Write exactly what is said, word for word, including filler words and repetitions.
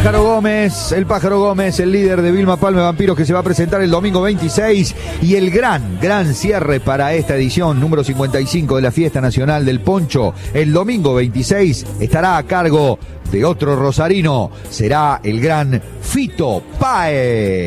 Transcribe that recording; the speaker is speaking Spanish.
Pájaro Gómez, el Pájaro Gómez, el líder de Vilma Palma Vampiros, que se va a presentar el domingo veintiséis, y el gran, gran cierre para esta edición número cincuenta y cinco de la Fiesta Nacional del Poncho. El domingo veintiséis estará a cargo de otro rosarino, será el gran Fito Páez.